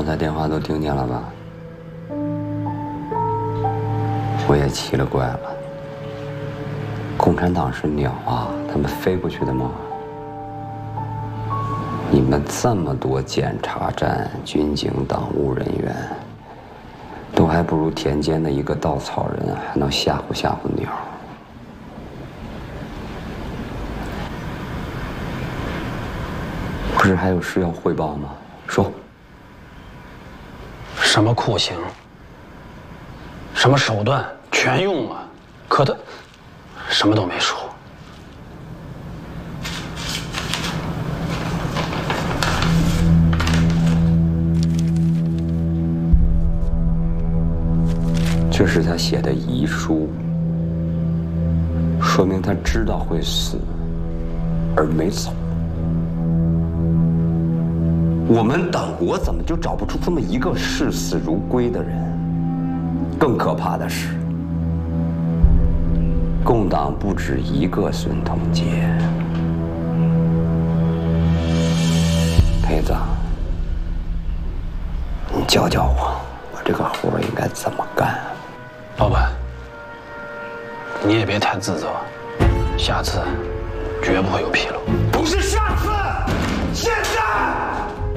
刚才电话都听见了吧？我也奇了怪了，共产党是鸟啊，他们飞过去的吗？你们这么多检查站、军警、党务人员，都还不如田间的一个稻草人还能吓唬吓唬鸟。不是还有事要汇报吗？说。 什么酷刑，什么手段全用了，可他什么都没说。 这是他写的遗书，说明他知道会死，而没走。我们党国怎么就找不出这么一个视死如归的人？更可怕的是，共党不止一个孙同杰。裴子，你教教我，我这个活应该怎么干？ 老板，你也别太自责，下次绝不会有纰漏。 不是下次，现在。